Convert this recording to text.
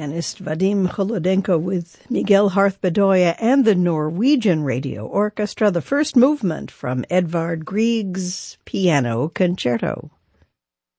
pianist Vadim Kholodenko with Miguel Harth-Bedoya and the Norwegian Radio Orchestra, the first movement from Edvard Grieg's Piano Concerto.